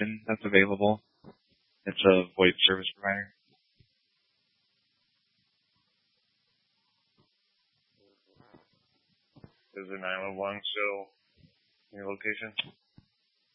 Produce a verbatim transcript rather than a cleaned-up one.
location that's available. It's a VoIP service provider. Is the nine one one still in your location?